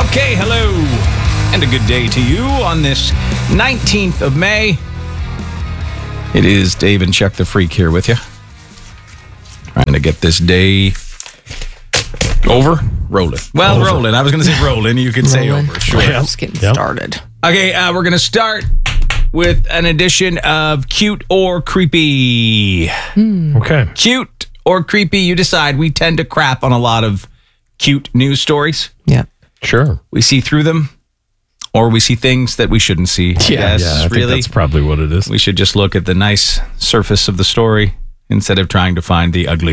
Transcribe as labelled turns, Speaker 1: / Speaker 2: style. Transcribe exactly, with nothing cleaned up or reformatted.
Speaker 1: Okay, hello, and a good day to you on this nineteenth of May. It is Dave and Chuck the Freak here with you. Trying to get this day over, rolling. Well,
Speaker 2: Over.
Speaker 1: rolling. I was going to say rolling. You could say
Speaker 3: Rolling.
Speaker 1: over. Sure.
Speaker 2: Yep.
Speaker 3: Just getting
Speaker 2: Yep.
Speaker 3: started.
Speaker 1: Okay, uh, we're going to start with an edition of Cute or Creepy.
Speaker 2: Okay.
Speaker 1: Cute or creepy, you decide. We tend to crap on a lot of cute news stories.
Speaker 3: Yeah.
Speaker 2: Sure.
Speaker 1: We see through them, or we see things that we shouldn't see. I guess,
Speaker 2: yeah. I think
Speaker 1: really.
Speaker 2: that's probably what it is.
Speaker 1: We should just look at the nice surface of the story instead of trying to find the ugly